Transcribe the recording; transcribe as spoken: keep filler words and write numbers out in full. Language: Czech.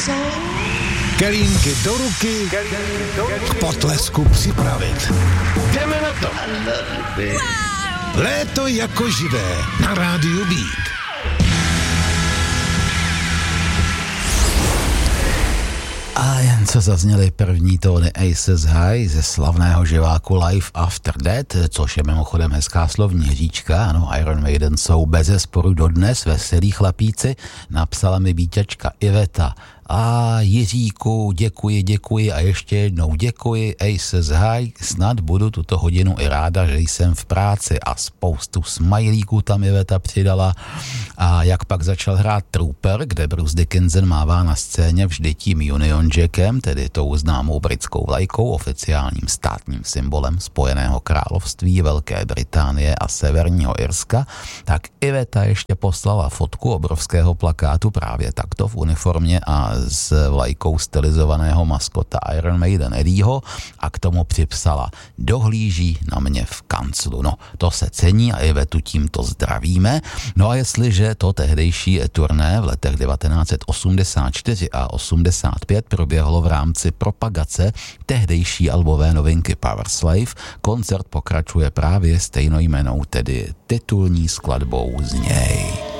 Kelínky do ruky, k potlesku připravit. Jdeme na to. Léto jako živé na rádiu Beat. A jen co zazněly první tóny Aces High ze slavného živáku Life After Death, což je mimochodem hezká slovní hříčka, ano, Iron Maiden jsou bezesporu dodnes veselí chlapíci, napsala mi býťačka Iveta. A Jiříku, děkuji, děkuji a ještě jednou děkuji, Aces High, snad budu tuto hodinu i ráda, že jsem v práci a spoustu smajlíků tam Iveta přidala. A jak pak začal hrát Trooper, kde Bruce Dickinson mává na scéně vždy tím Union Jackem, tedy tou známou britskou vlajkou, oficiálním státním symbolem Spojeného království, Velké Británie a Severního Irska, tak Iveta ještě poslala fotku obrovského plakátu právě takto v uniformě a s vlajkou stylizovaného maskota Iron Maiden Eddieho a k tomu připsala: dohlíží na mě v kanclu. No, to se cení a Ivetu tímto zdravíme. No a jestliže to tehdejší turné v letech devatenáct set osmdesát čtyři a osmdesát pět proběhlo v rámci propagace tehdejší albové novinky Power Slave, koncert pokračuje právě stejnojmennou, tedy titulní skladbou z něj.